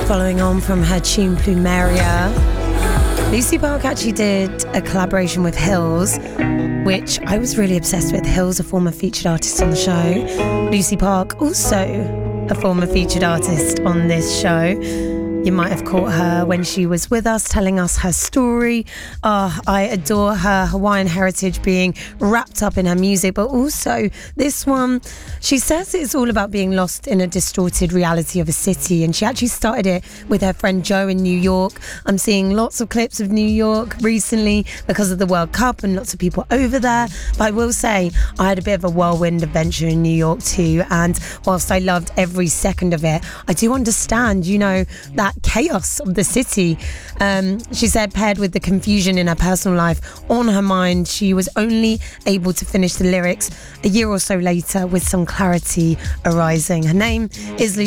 Following on from her tune Plumeria, Lucy Park actually did a collaboration with Hills, which I was really obsessed with. Hills, a former featured artist on the show. Lucy Park, also a former featured artist on this show. You might have caught her when she was with us telling us her story. I adore her Hawaiian heritage being wrapped up in her music, but also this one, she says it's all about being lost in a distorted reality of a city, and she actually started it with her friend Joe in New York. I'm seeing lots of clips of New York recently because of the World Cup and lots of people over there, but I will say I had a bit of a whirlwind adventure in New York too, and whilst I loved every second of it, I do understand, that chaos of the city. She said, paired with the confusion in her personal life on her mind, she was only able to finish the lyrics a year or so later with some clarity arising. Her name is